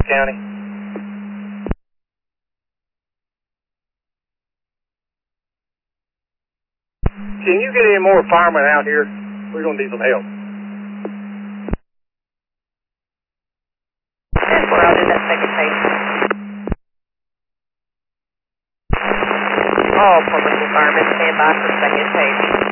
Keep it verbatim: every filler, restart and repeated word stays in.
County. Can you get any more firemen out here? We're going to need some help. We're out in that second page. All Portland firemen stand by for second page.